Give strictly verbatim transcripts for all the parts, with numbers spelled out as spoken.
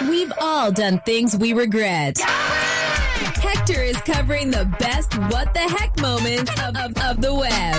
We've all done things we regret. Hector is covering the best what the heck moments of, of, of the web.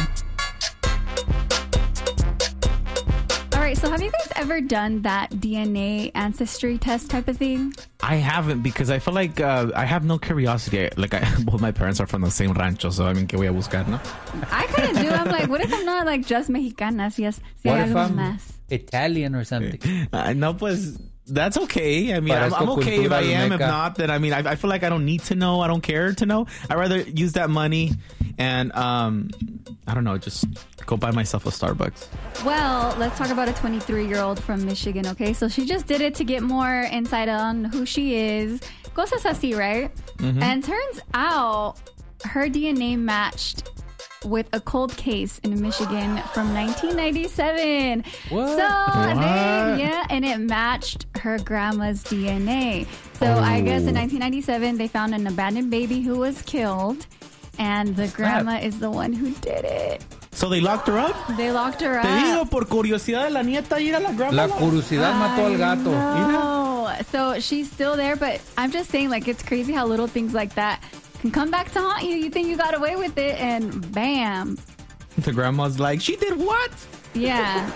All right, so have you guys ever done that D N A ancestry test type of thing? I haven't, because I feel like uh, I have no curiosity. Like, I, both my parents are from the same rancho, so I mean, ¿qué voy a buscar, no? I kind of do. I'm like, what if I'm not like just Mexicana? Si es, si What hay if algo I'm más? Italian or something? Uh, no, pues, that's okay. I mean, I'm, Parezco I'm okay if I cultura am. If olmeca. not, then I mean, I, I feel like I don't need to know. I don't care to know. I'd rather use that money and, um, I don't know, just go buy myself a Starbucks. Well, let's talk about a twenty-three-year-old from Michigan, okay? So she just did it to get more insight on who she is. Cosas así, right? Mm-hmm. And turns out her D N A matched with a cold case in Michigan from nineteen ninety-seven. What? So, What? They, yeah, and it matched her grandma's D N A. So Oh. I guess in nineteen ninety-seven, they found an abandoned baby who was killed, and the grandma is the one who did it. So they locked her up? They locked her Te digo, up. por curiosidad de la nieta, ir a la grandma. La curiosidad mató al gato. No. So she's still there, but I'm just saying, like, it's crazy how little things like that can come back to haunt you. You think you got away with it, and bam. The grandma's like, she did what? Yeah,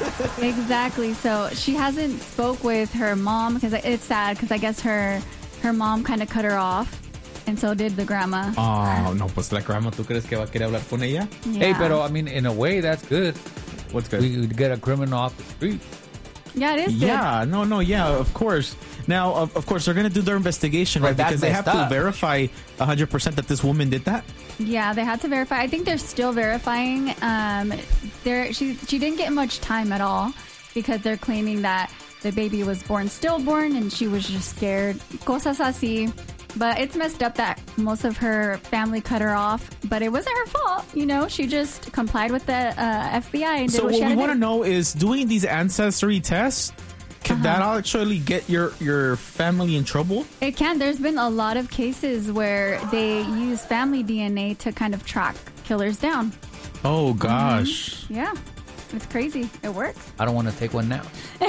exactly. So she hasn't spoke with her mom because it's sad because I guess her her mom kind of cut her off, and so did the grandma. Oh, no, pues la grandma, ¿tú crees que va a querer hablar con ella? Hey, Yeah. pero I mean, in a way, that's good. What's good? We could get a criminal off the street. Yeah, it is good. Yeah, no, no, yeah, of course. Now, of, of course, they're going to do their investigation, right? But that's Because they have messed to up. verify one hundred percent that this woman did that. Yeah, they had to verify. I think they're still verifying. Um, there, she she didn't get much time at all because they're claiming that the baby was born stillborn and she was just scared. Cosas así. But it's messed up that most of her family cut her off. But it wasn't her fault, you know. She just complied with the uh, F B I and did So what, what she we had to want to do. know is, doing these ancestry tests, can Uh-huh. that actually get your, your family in trouble? It can. There's been a lot of cases where they use family D N A to kind of track killers down. Oh, gosh. Yeah, it's crazy. It works. I don't want to take one now.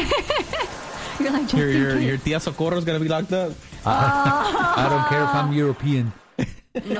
You're like, just Your, in your, case. your Tia Socorro's going to be locked up. I don't care if I'm European. No